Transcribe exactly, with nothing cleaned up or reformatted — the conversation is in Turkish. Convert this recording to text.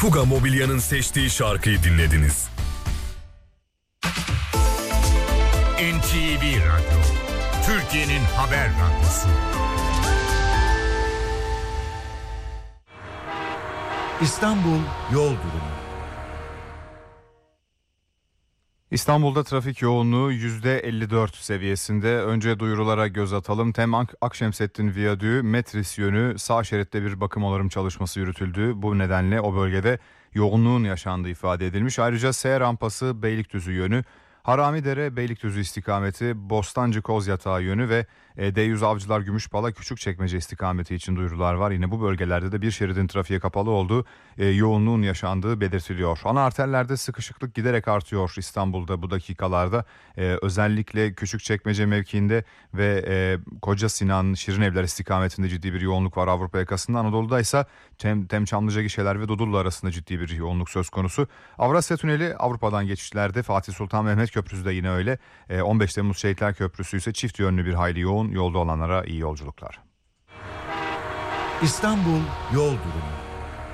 Fuga Mobilya'nın seçtiği şarkıyı dinlediniz. N T V Radyo, Türkiye'nin haber radyosu. İstanbul yol durumu. İstanbul'da trafik yoğunluğu yüzde elli dört seviyesinde. Önce duyurulara göz atalım. Tem Akşemseddin Viyadüğü Metris yönü sağ şeritte bir bakım onarım çalışması yürütüldü. Bu nedenle o bölgede yoğunluğun yaşandığı ifade edilmiş. Ayrıca S rampası Beylikdüzü yönü, Haramidere Beylikdüzü istikameti, Bostancı Kozyatağı yönü ve D yüz Avcılar Gümüşbala Küçükçekmece istikameti için duyurular var. Yine bu bölgelerde de bir şeridin trafiğe kapalı olduğu, e, yoğunluğun yaşandığı belirtiliyor. Ana arterlerde sıkışıklık giderek artıyor İstanbul'da bu dakikalarda. E, özellikle Küçükçekmece mevkiinde ve e, Koca Sinan, Şirinevler istikametinde ciddi bir yoğunluk var Avrupa yakasında. Anadolu'da ise Tem, Tem Çamlıca gişeler ve Dudullu arasında ciddi bir yoğunluk söz konusu. Avrasya Tüneli Avrupa'dan geçişlerde, Fatih Sultan Mehmet Köprüsü de yine öyle. E, on beş Temmuz Şehitler Köprüsü ise çift yönlü bir hayli yoğun. Yolda olanlara iyi yolculuklar. İstanbul yol durumu.